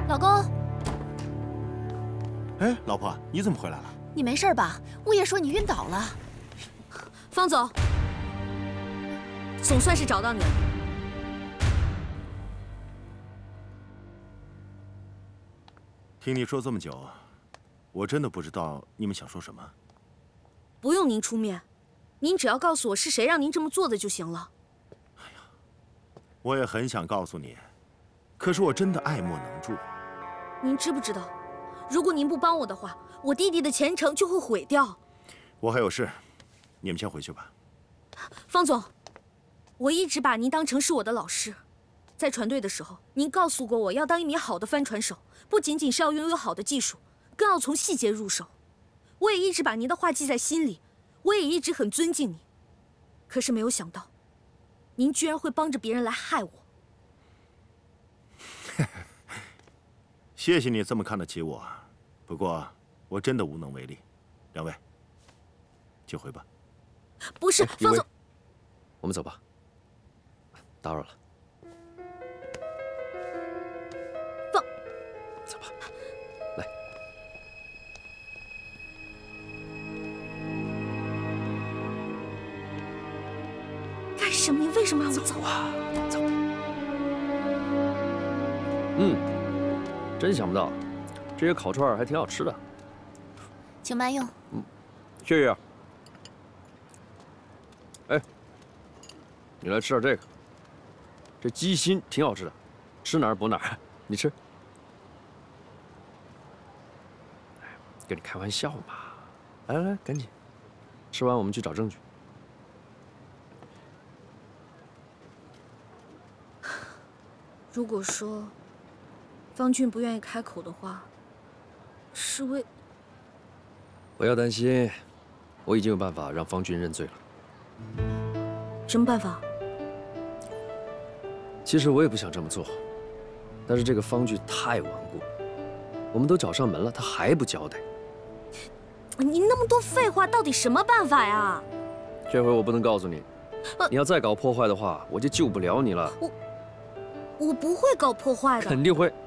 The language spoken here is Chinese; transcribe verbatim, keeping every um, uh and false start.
老公。 哎，老婆，你怎么回来了？ 你没事吧？物业说你晕倒了。 方总，总算是找到你了。 听你说这么久，我真的不知道你们想说什么。 不用您出面，您只要告诉我是谁让您这么做的就行了。 哎呀，我也很想告诉你，可是我真的爱莫能助。 您知不知道，如果您不帮我的话，我弟弟的前程就会毁掉。 我还有事，你们先回去吧。 方总，我一直把您当成是我的老师。在船队的时候，您告诉过我要当一名好的帆船手，不仅仅是要拥有好的技术，更要从细节入手。我也一直把您的话记在心里，我也一直很尊敬你。可是没有想到，您居然会帮着别人来害我。 谢谢你这么看得起我，不过我真的无能为力。两位，就回吧。 不是，方总， 我们走吧。打扰了。 方， 走吧。来。 干什么？你为什么让我走啊？走。嗯，真想不到，这些烤串还挺好吃的。 请慢用。 嗯，谢谢。哎，你来吃点这个，这鸡心挺好吃的，吃哪儿补哪儿。你吃。跟你开玩笑嘛。来来来，赶紧，吃完我们去找证据。 如果说方俊不愿意开口的话，是为…… 不要担心，我已经有办法让方俊认罪了。 什么办法？ 其实我也不想这么做，但是这个方俊太顽固，我们都找上门了，他还不交代。 你那么多废话，到底什么办法呀？ 这回我不能告诉你，呃、你要再搞破坏的话，我就救不了你了。 我我不会搞破坏的。 肯定会。